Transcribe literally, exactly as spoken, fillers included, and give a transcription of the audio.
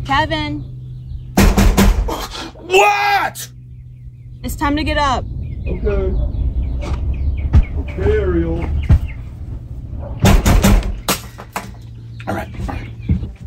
Kevin. What? It's time to get up. Okay. Okay, Ariel.